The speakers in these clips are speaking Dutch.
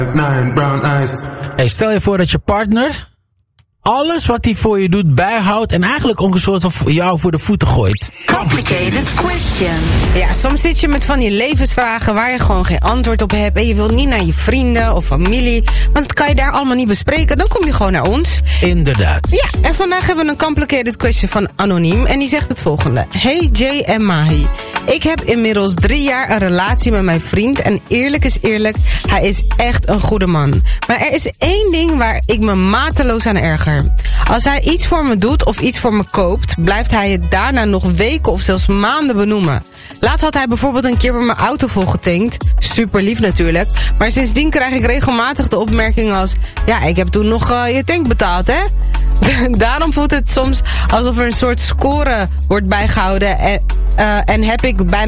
Hey, stel je voor dat je partner alles wat hij voor je doet bijhoudt en eigenlijk ongesoord jou voor de voeten gooit. Complicated question. Ja, soms zit je met van die levensvragen waar je gewoon geen antwoord op hebt. En je wilt niet naar je vrienden of familie, want dat kan je daar allemaal niet bespreken. Dan kom je gewoon naar ons. Inderdaad. Ja, en vandaag hebben we een complicated question van Anoniem. En die zegt het volgende. Hey Jay en Mahi. Ik heb inmiddels 3 jaar een relatie met mijn vriend. En eerlijk is eerlijk, hij is echt een goede man. Maar er is 1 ding waar ik me mateloos aan erger. Als hij iets voor me doet of iets voor me koopt, blijft hij het daarna nog weken of zelfs maanden benoemen. Laatst had hij bijvoorbeeld een keer bij mijn auto volgetankt. Super lief natuurlijk. Maar sindsdien krijg ik regelmatig de opmerking als... Ja, ik heb toen nog je tank betaald, hè? Daarom voelt het soms alsof er een soort score wordt bijgehouden. En heb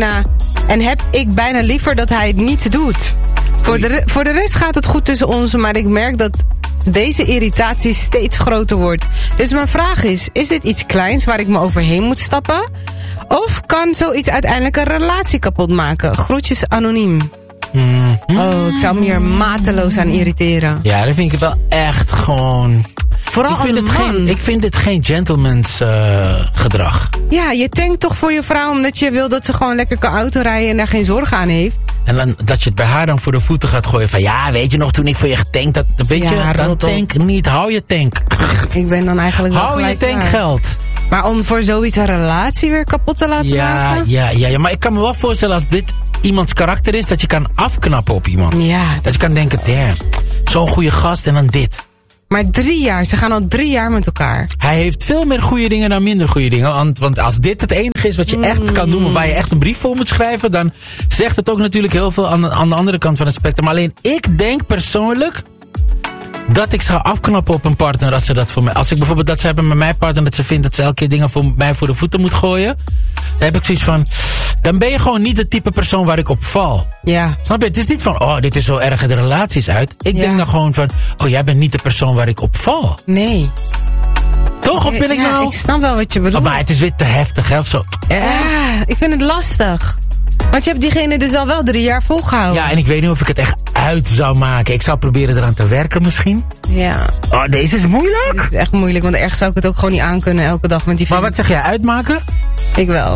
ik bijna liever dat hij het niet doet. Voor de rest gaat het goed tussen ons, maar ik merk dat deze irritatie steeds groter wordt. Dus mijn vraag is dit iets kleins waar ik me overheen moet stappen? Of kan zoiets uiteindelijk een relatie kapot maken? Groetjes Anoniem. Oh, ik zou me hier mateloos aan irriteren. Ja, dat vind ik wel echt gewoon... Vooral als man. Ik vind dit geen gentleman's gedrag. Ja, je tankt toch voor je vrouw omdat je wil dat ze gewoon lekker kan autorijden en daar geen zorg aan heeft. En dan, dat je het bij haar dan voor de voeten gaat gooien van... Ja, weet je nog, toen ik voor je getankt had... Weet je, dan tank niet. Hou je tank. Ik ben dan eigenlijk wel hou je tankgeld. Maar om voor zoiets een relatie weer kapot te laten maken? Ja, maar ik kan me wel voorstellen als dit iemands karakter is... dat je kan afknappen op iemand. Ja. Dat je kan denken, damn, zo'n goede gast en dan dit. Maar 3 jaar, ze gaan al 3 jaar met elkaar. Hij heeft veel meer goede dingen dan minder goede dingen. Want als dit het enige is wat je echt kan doen... waar je echt een brief voor moet schrijven... dan zegt het ook natuurlijk heel veel aan de andere kant van het spectrum. Alleen ik denk persoonlijk... dat ik zou afknappen op een partner als ze dat voor mij... Als ik bijvoorbeeld dat ze hebben met mijn partner... dat ze vindt dat ze elke keer dingen voor mij voor de voeten moet gooien... dan heb ik zoiets van... dan ben je gewoon niet het type persoon waar ik op val. Ja. Snap je? Het is niet van... oh, dit is zo erg, de relatie is uit. Ik denk dan gewoon van... oh, jij bent niet de persoon waar ik op val. Nee. Toch? Of ben ik nou... ik snap wel wat je bedoelt. Oh, maar het is weer te heftig, hè? Of zo. Ja, ik vind het lastig. Want je hebt diegene dus al wel 3 jaar volgehouden. Ja, en ik weet niet of ik het echt uit zou maken. Ik zou proberen eraan te werken misschien. Ja. Oh, deze is moeilijk. Het is echt moeilijk, want ergens zou ik het ook gewoon niet aankunnen elke dag met die vriend. Maar wat zeg jij, uitmaken? Ik wel.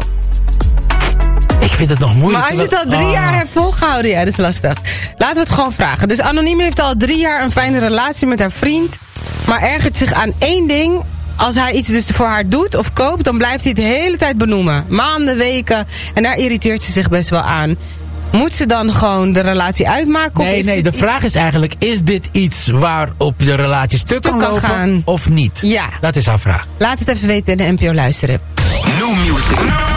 Ik vind het nog moeilijk. Maar als je het al 3 jaar hebt volgehouden, ja, dat is lastig. Laten we het gewoon vragen. Dus Anoniem heeft al 3 jaar een fijne relatie met haar vriend. Maar ergert zich aan 1 ding. Als hij iets dus voor haar doet of koopt, dan blijft hij het de hele tijd benoemen. Maanden, weken. En daar irriteert ze zich best wel aan. Moet ze dan gewoon de relatie uitmaken? Nee, de vraag is eigenlijk... is dit iets waarop de relatie stuk kan lopen gaan. Of niet? Ja. Dat is haar vraag. Laat het even weten in de NPO Luisteren. New music.